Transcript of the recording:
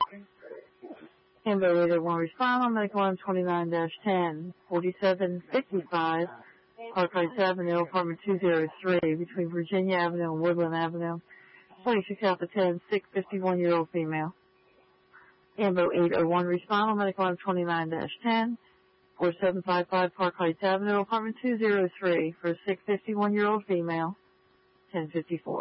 Ambo 801 respond on medical line 29-10, 4755 Park Heights Avenue, apartment 203, between Virginia Avenue and Woodland Avenue. Police account the 10, sick 51-year-old female. Ambo 801 respond on medical line 29-10, 4755 Park Heights Avenue, apartment 203, for a sick 51-year-old female, 1054.